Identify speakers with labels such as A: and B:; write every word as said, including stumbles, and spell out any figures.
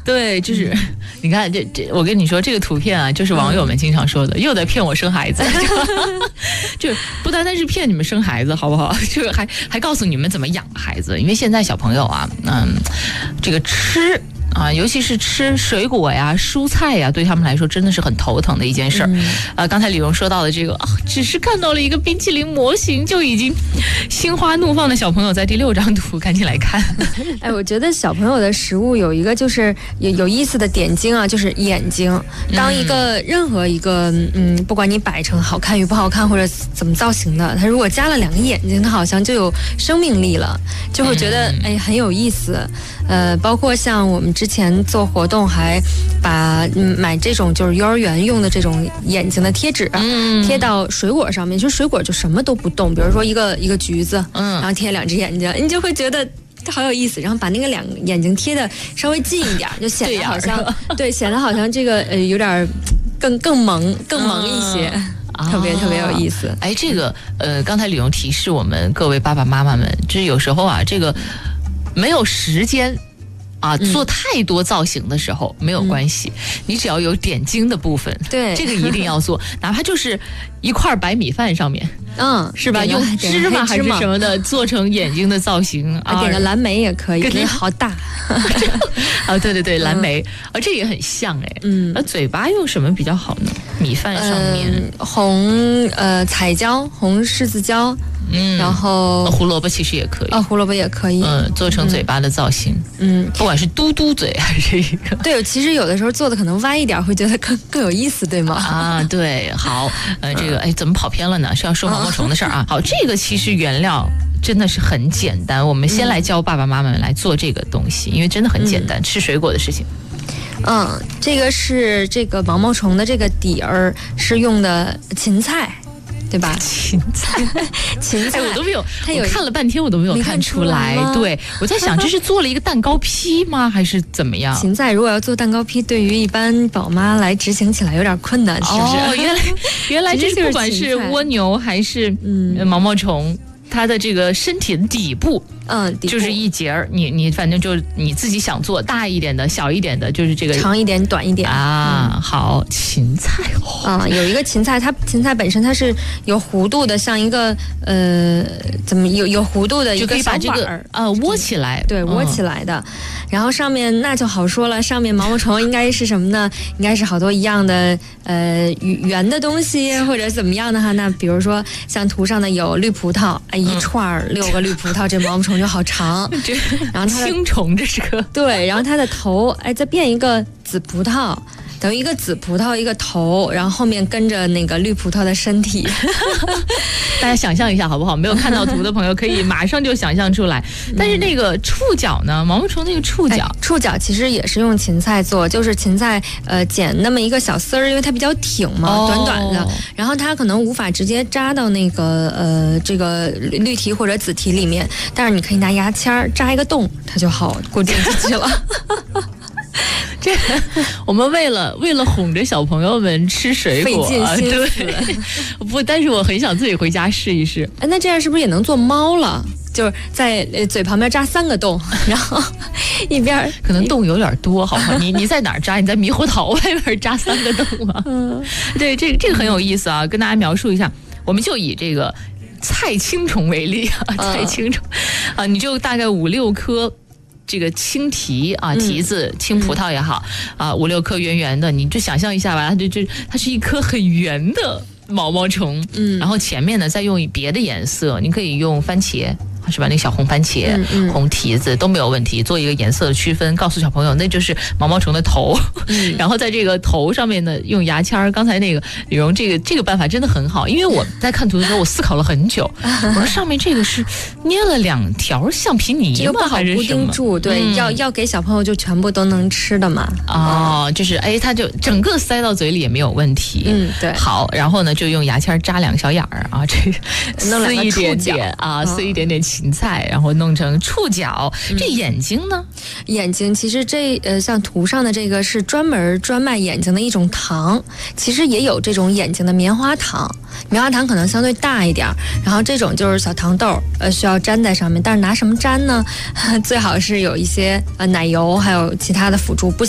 A: 对，就是、嗯、你看这这，我跟你说这个图片啊，就是网友们经常说的，嗯、又在骗我生孩子，就不单单是骗你们生孩子，好不好？就还还告诉你们怎么养孩子，因为现在小朋友啊，嗯，这个吃。啊，尤其是吃水果呀、蔬菜呀，对他们来说真的是很头疼的一件事儿。嗯、呃，刚才李荣说到的这个，啊，只是看到了一个冰淇淋模型就已经心花怒放的小朋友，在第六张图赶紧来看。
B: 哎，我觉得小朋友的食物有一个就是有有意思的点睛啊，就是眼睛。当一个任何一个嗯，不管你摆成好看与不好看或者怎么造型的，它如果加了两个眼睛，它好像就有生命力了，就会觉得、嗯、哎很有意思。呃，包括像我们之前做活动，还把、嗯、买这种就是幼儿园用的这种眼睛的贴纸、嗯、贴到水果上面，就水果就什么都不动，比如说一个一个橘子，嗯，然后贴两只眼睛，你就会觉得好有意思，然后把那个两个眼睛贴的稍微近一点，就显得好像 对, 对，显得好像这个呃有点更更萌更萌一些。嗯，特别特别有意思。
A: 哎，这个呃，刚才李荣提示我们各位爸爸妈妈们，就是有时候啊，这个没有时间啊做太多造型的时候、嗯、没有关系，你只要有点睛的部分，对，这个一定要做，哪怕就是一块白米饭上面，嗯，是吧？用芝麻还是什么的做成眼睛的造型啊，
B: 点个蓝莓也可以，跟好大
A: 啊，对对对，蓝莓，啊，这也很像哎，嗯，那嘴巴用什么比较好呢？米饭上面、
B: 呃、红呃彩椒，红柿子椒。嗯，然后
A: 胡萝卜其实也可以，
B: 哦，胡萝卜也可以，
A: 嗯，做成嘴巴的造型，嗯，不管是嘟嘟嘴还是一个，
B: 对，其实有的时候做的可能歪一点，会觉得更更有意思，对吗？
A: 啊，对，好，呃，这个哎，怎么跑偏了呢？是要说毛毛虫的事儿啊。好，这个其实原料真的是很简单，我们先来教爸爸妈妈们来做这个东西，因为真的很简单，嗯、吃水果的事情。
B: 嗯，这个是这个毛毛虫的这个底儿是用的芹菜。对吧？
A: 芹菜，
B: 芹菜，
A: 哎，我都没有，我看了半天，我都没有看出来。对，我在想，这是做了一个蛋糕坯吗？还是怎么样？
B: 芹菜如果要做蛋糕坯，对于一般宝妈来执行起来有点困难，是不是？
A: 哦，原来原来这是不管是蜗牛还是嗯毛毛虫，它的这个身体的底部。嗯，就是一节儿，你你反正就你自己想做大一点的、小一点的，就是这个
B: 长一点、短一点
A: 啊。嗯、好，芹菜
B: 啊、嗯，有一个芹菜，它芹菜本身它是有弧度的，像一个呃，怎么有有弧度的一个小碗，就可以把这个
A: 呃窝起来，
B: 对，窝起来的。嗯、然后上面那就好说了，上面毛毛虫应该是什么呢？应该是好多一样的呃圆的东西或者怎么样的哈。那比如说像图上的有绿葡萄，哎，一串六个绿葡萄，这毛毛虫就好长，然后它
A: 青虫这是个
B: 对，然后它的头哎再变一个紫葡萄，等于一个紫葡萄一个头，然后后面跟着那个绿葡萄的身体。
A: 大家想象一下好不好？没有看到图的朋友可以马上就想象出来。但是那个触角呢？毛毛虫那个触角，
B: 哎、触角其实也是用芹菜做，就是芹菜呃剪那么一个小丝儿，因为它比较挺嘛，哦、短短的，然后它可能无法直接扎到那个呃这个绿提或者紫提里面，但是你可以拿牙签扎一个洞，它就好固定进去了。
A: 这我们为了为了哄着小朋友们吃水果，
B: 费尽心思。
A: 对，不，但是我很想自己回家试一试。
B: 哎，那这样是不是也能做猫了？就是在嘴旁边扎三个洞，然后一边
A: 可能洞有点多，好吗？你你在哪儿扎？你在猕猴桃外面扎三个洞吗？嗯，对，这个这个很有意思啊，跟大家描述一下。我们就以这个菜青虫为例啊，菜青虫啊，你就大概五六颗。这个青提啊，提子、青葡萄也好啊，五六颗圆圆的，你就想象一下吧，它就就它是一颗很圆的毛毛虫，嗯，然后前面呢再用别的颜色，你可以用番茄。是吧？那小红番茄、嗯嗯、红提子都没有问题，做一个颜色的区分，告诉小朋友那就是毛毛虫的头。嗯、然后在这个头上面呢，用牙签儿。刚才那个李荣，这个这个办法真的很好，因为我在看图的时候，我思考了很久。我说上面这个是捏了两条橡皮泥吗？
B: 不好固定住，对，嗯、要要给小朋友就全部都能吃的嘛。
A: 哦，就是哎，它就整个塞到嘴里也没有问题。
B: 嗯，对。
A: 好，然后呢，就用牙签扎两个小眼儿啊，这个撕一点点啊，撕一点点芹菜，然后弄成触角。这眼睛呢？
B: 眼睛其实这呃，像图上的这个是专门专卖眼睛的一种糖，其实也有这种眼睛的棉花糖，棉花糖可能相对大一点，然后这种就是小糖豆，呃，需要粘在上面，但是拿什么粘呢？最好是有一些呃奶油，还有其他的辅助，不